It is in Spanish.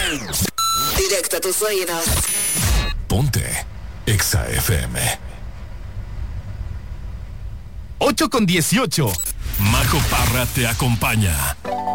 Directo a tus oídos. Ponte Exa FM. 8:18. Majo Parra te acompaña.